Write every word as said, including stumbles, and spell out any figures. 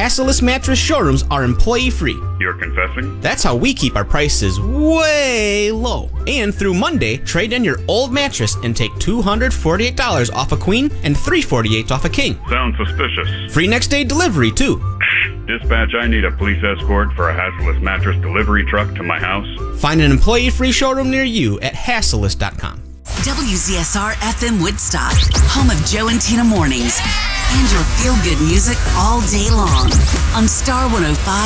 Hassellus Mattress showrooms are employee-free. You're confessing? That's how we keep our prices way low. And through Monday, trade in your old mattress and take two hundred forty-eight dollars off a queen and three hundred forty-eight dollars off a king. Sounds suspicious. Free next day delivery, too. Dispatch, I need a police escort for a Hassellus Mattress delivery truck to my house. Find an employee-free showroom near you at hassellus dot com. W Z S R F M Woodstock, home of Joe and Tina Mornings, and your feel-good music all day long on Star one oh five.